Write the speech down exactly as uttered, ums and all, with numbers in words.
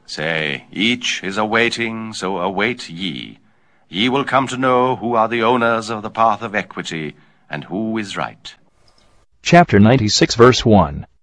Say, each is awaiting, so await ye. Ye will come to know who are the owners of the path of equity, and who is right. Chapter ninety-six, verse one.